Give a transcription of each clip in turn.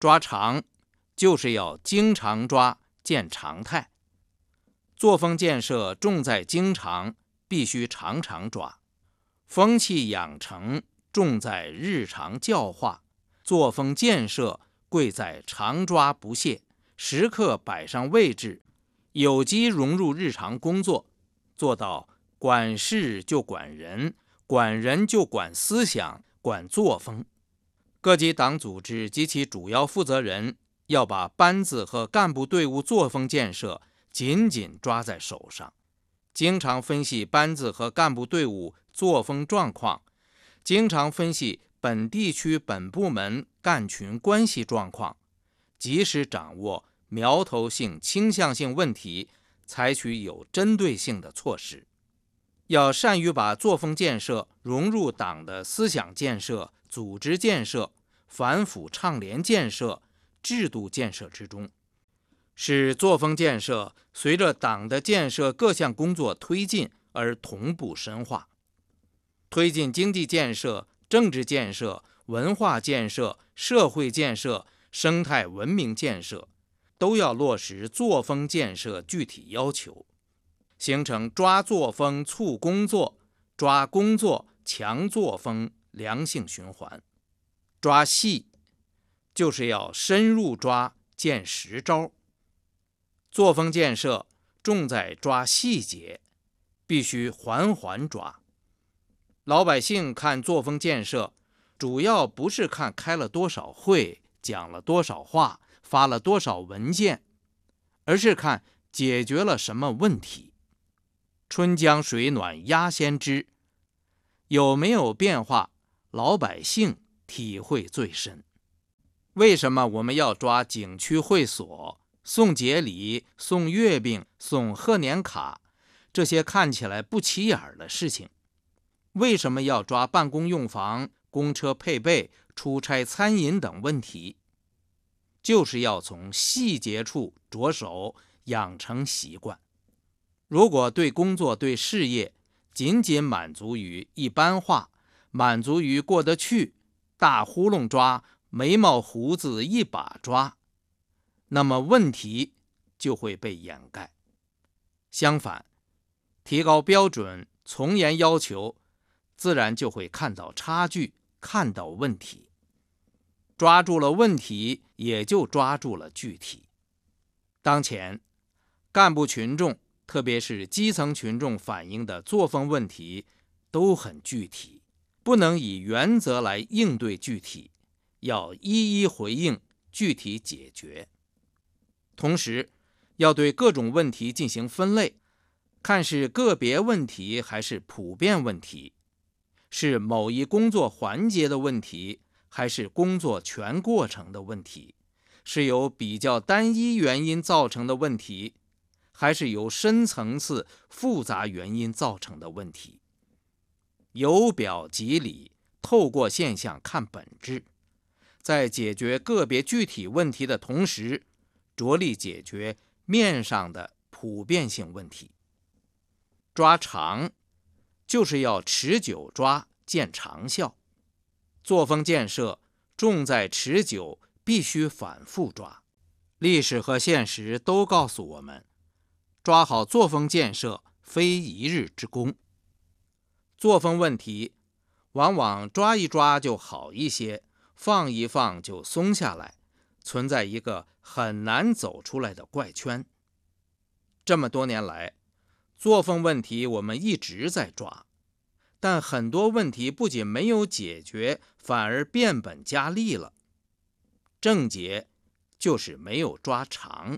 抓常就是要经常抓，见常态。作风建设重在经常，必须常常抓。风气养成重在日常教化，作风建设贵在常抓不懈，时刻摆上位置，有机融入日常工作，做到管事就管人，管人就管思想，管作风。各级党组织及其主要负责人要把班子和干部队伍作风建设紧紧抓在手上，经常分析班子和干部队伍作风状况，经常分析本地区本部门干群关系状况，及时掌握苗头性倾向性问题，采取有针对性的措施。要善于把作风建设融入党的思想建设、组织建设、反腐倡廉建设、制度建设之中，使作风建设随着党的建设各项工作推进而同步深化。推进经济建设、政治建设、文化建设、社会建设、生态文明建设，都要落实作风建设具体要求，形成抓作风促工作、抓工作强作风良性循环。抓细就是要深入抓，见实招。作风建设重在抓细节，必须环环抓。老百姓看作风建设，主要不是看开了多少会，讲了多少话，发了多少文件，而是看解决了什么问题。春江水暖鸭先知，有没有变化，老百姓体会最深。为什么我们要抓景区会所、送节礼、送月饼、送贺年卡这些看起来不起眼的事情？为什么要抓办公用房、公车配备、出差餐饮等问题？就是要从细节处着手，养成习惯。如果对工作、对事业仅仅满足于一般化，满足于过得去，大窟窿抓，眉毛胡子一把抓，那么问题就会被掩盖。相反，提高标准，从严要求，自然就会看到差距，看到问题。抓住了问题，也就抓住了具体。当前，干部群众，特别是基层群众反映的作风问题都很具体，不能以原则来应对具体，要一一回应，具体解决。同时，要对各种问题进行分类，看是个别问题还是普遍问题，是某一工作环节的问题，还是工作全过程的问题，是由比较单一原因造成的问题，还是由深层次复杂原因造成的问题。由表及里，透过现象看本质，在解决个别具体问题的同时，着力解决面上的普遍性问题。抓长就是要持久抓，见长效。作风建设重在持久，必须反复抓。历史和现实都告诉我们，抓好作风建设非一日之功。作风问题往往抓一抓就好一些，放一放就松下来，存在一个很难走出来的怪圈。这么多年来，作风问题我们一直在抓，但很多问题不仅没有解决，反而变本加厉了。症结就是没有抓长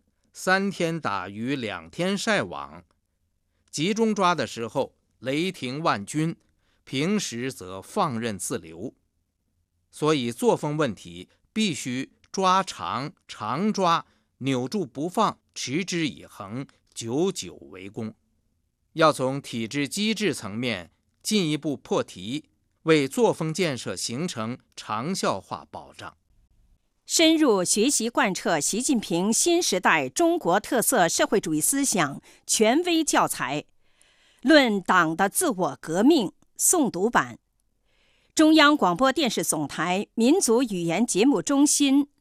，3天打鱼2天晒网。集中抓的时候雷霆万钧，平时则放任自流。所以作风问题必须抓长，常抓，扭住不放，持之以恒，久久为功。要从体制机制层面进一步破题，为作风建设形成长效化保障。 深入学习贯彻习近平新时代中国特色社会主义思想权威教材《论党的自我革命》诵读版，中央广播电视总台民族语言节目中心